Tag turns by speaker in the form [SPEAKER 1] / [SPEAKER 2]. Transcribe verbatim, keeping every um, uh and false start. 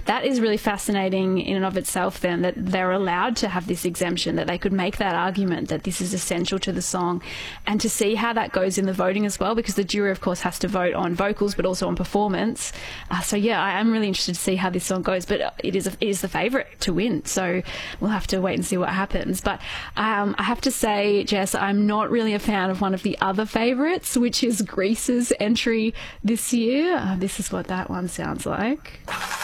[SPEAKER 1] that is really fascinating in and of itself then, that they're allowed to have this exemption, that they could make that argument that this is essential to the song, and to see how that goes in the voting as well, because the jury of course has to vote on vocals but also on performance. Uh, so yeah, I am really interested to see how this song goes, but it is, a, it is the favourite to win, so we'll have to wait and see what happens. But um, I have to say, Jess, I'm not really a fan of one of the other favourites, which is Grease's entry this year. Uh, this is what that one sounds like.